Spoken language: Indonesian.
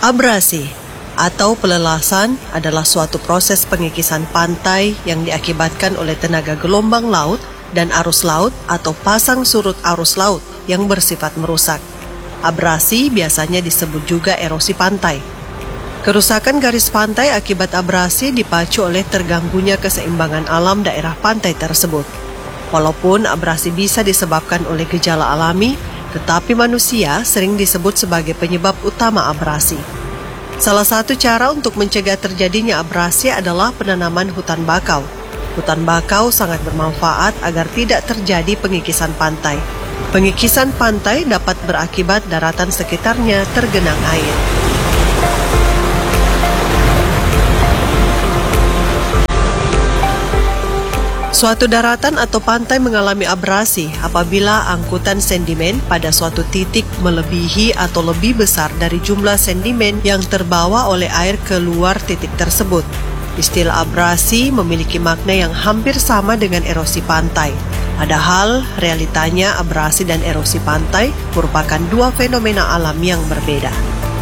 Abrasi atau pelelasan adalah suatu proses pengikisan pantai yang diakibatkan oleh tenaga gelombang laut dan arus laut atau pasang surut arus laut yang bersifat merusak. Abrasi biasanya disebut juga erosi pantai. Kerusakan garis pantai akibat abrasi dipacu oleh terganggunya keseimbangan alam daerah pantai tersebut. Walaupun abrasi bisa disebabkan oleh gejala alami, tetapi manusia sering disebut sebagai penyebab utama abrasi. Salah satu cara untuk mencegah terjadinya abrasi adalah penanaman hutan bakau. Hutan bakau sangat bermanfaat agar tidak terjadi pengikisan pantai. Pengikisan pantai dapat berakibat daratan sekitarnya tergenang air. Suatu daratan atau pantai mengalami abrasi apabila angkutan sedimen pada suatu titik melebihi atau lebih besar dari jumlah sedimen yang terbawa oleh air keluar titik tersebut. Istilah abrasi memiliki makna yang hampir sama dengan erosi pantai. Padahal, realitanya abrasi dan erosi pantai merupakan dua fenomena alam yang berbeda.